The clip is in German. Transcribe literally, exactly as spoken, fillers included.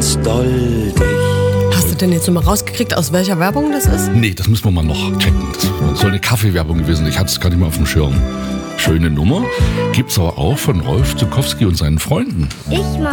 ganz doll dich. Hast du denn jetzt noch mal rausgekriegt, aus welcher Werbung das ist? Nee, das müssen wir mal noch checken. Das soll eine Kaffeewerbung gewesen sein. Ich hatte es gar nicht mehr auf dem Schirm. Schöne Nummer. Gibt's aber auch von Rolf Zuckowski und seinen Freunden. Ich mag